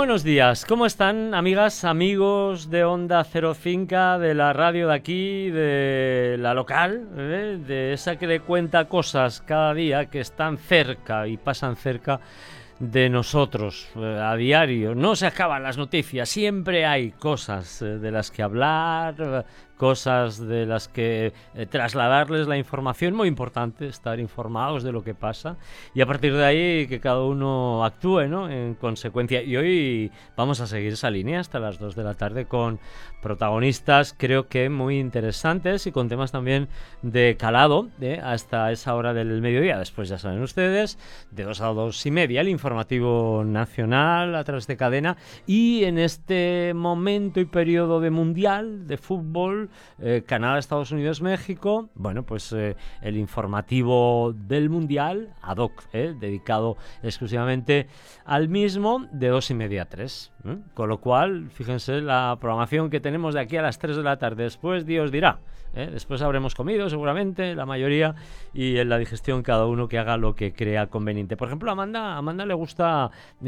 buenos días, ¿cómo están, amigas, amigos de Onda Cero Finca, de la radio de aquí, de la local, de esa que le cuenta cosas cada día que están cerca y pasan cerca de nosotros a diario? No se acaban las noticias, siempre hay cosas de las que hablar, cosas de las que trasladarles la información. Muy importante estar informados de lo que pasa y a partir de ahí que cada uno actúe, ¿no?, en consecuencia. Y hoy vamos a seguir esa línea hasta las 2 de la tarde con protagonistas creo que muy interesantes y con temas también de calado hasta esa hora del mediodía. Después ya saben ustedes, de 2 a 2 y media, el informativo nacional a través de Cadena, y en este momento y periodo de mundial de fútbol, Canadá, Estados Unidos, México, bueno, pues el informativo del mundial ad hoc, dedicado exclusivamente al mismo, de 2 y media a 3, con lo cual fíjense la programación que tenemos de aquí a las 3 de la tarde. Después Dios dirá, después habremos comido seguramente la mayoría, y en la digestión cada uno que haga lo que crea conveniente. Por ejemplo, a Amanda le gusta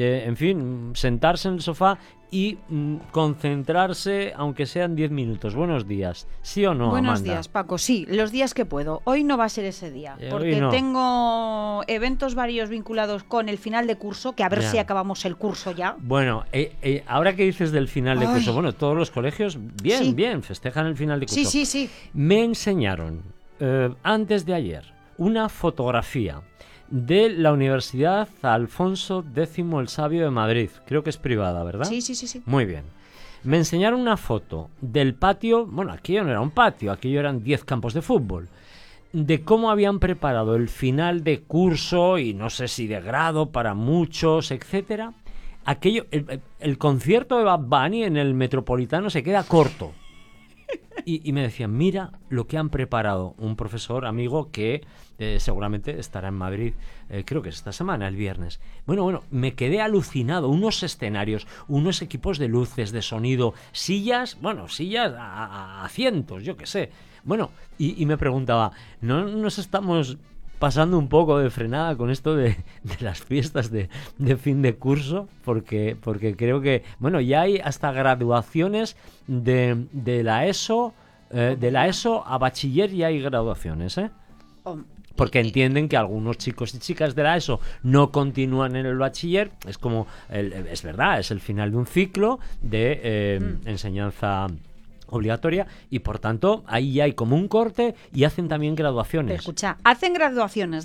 sentarse en el sofá y concentrarse, aunque sean 10 minutos. Buenos días, ¿sí o no, Buenos Amanda? días, Paco. Sí, los días que puedo. Hoy no va a ser ese día, porque no. Tengo eventos varios vinculados con el final de curso, que a ver si acabamos el curso ya. Bueno, ahora que dices del final de curso, bueno, todos los colegios, bien, festejan el final de curso. Sí. Me enseñaron, antes de ayer, una fotografía de la Universidad Alfonso X el Sabio de Madrid. Creo que es privada, ¿verdad? Sí. Muy bien. Me enseñaron una foto del patio. Bueno, aquello no era un patio, aquello eran 10 campos de fútbol, de cómo habían preparado el final de curso y no sé si de grado para muchos, etcétera. Aquello, el concierto de Bad Bunny en el Metropolitano se queda corto. Y me decían, mira lo que han preparado. Un profesor amigo que seguramente estará en Madrid, creo que es esta semana, el viernes. Bueno, me quedé alucinado. Unos escenarios, unos equipos de luces, de sonido, sillas a cientos, yo qué sé. Bueno, y me preguntaba, ¿no nos estamos pasando un poco de frenada con esto de las fiestas de fin de curso? Porque creo que, bueno, ya hay hasta graduaciones de la ESO, de la ESO a bachiller, ya hay graduaciones, porque entienden que algunos chicos y chicas de la ESO no continúan en el bachiller. Es como, es verdad, es el final de un ciclo de enseñanza obligatoria, y por tanto ahí hay como un corte y hacen también graduaciones. Escucha, hacen graduaciones